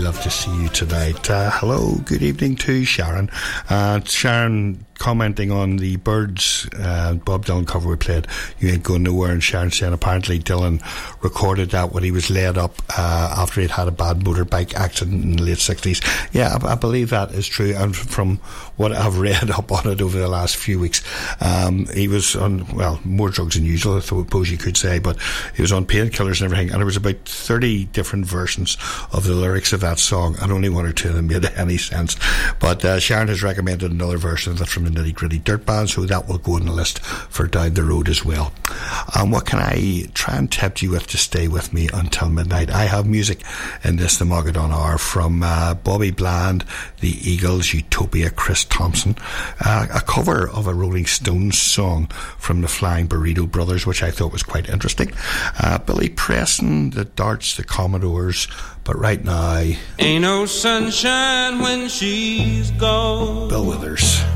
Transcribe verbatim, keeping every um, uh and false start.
love to see you tonight. Uh, hello, good evening to Sharon. Uh, Sharon commenting on the Birds uh, Bob Dylan cover we played, You Ain't Going Nowhere, and Sharon saying apparently Dylan recorded that when he was laid up uh, after he'd had a bad motorbike accident in the late sixties. Yeah, I, I believe that is true, and from what I've read up on it over the last few weeks, um, he was on, well, more drugs than usual, I suppose you could say, but he was on painkillers and everything, and there was about thirty different versions of the lyrics of that song, and only one or two of them made any sense. But uh, Sharon has recommended another version of that from the Nitty Gritty Dirt Band, so that will go on the list for down the road as well. Um, what can I try and tempt you with to stay with me until midnight? I have music in this the Mogadon Hour from uh, Bobby Bland, the Eagles, Utopia, Chris Thompson, uh, a cover of a Rolling Stones song from the Flying Burrito Brothers, which I thought was quite interesting. Uh, Billy Preston, the Darts, the Commodores, but right now, ain't no sunshine when she's gone. Bill Withers.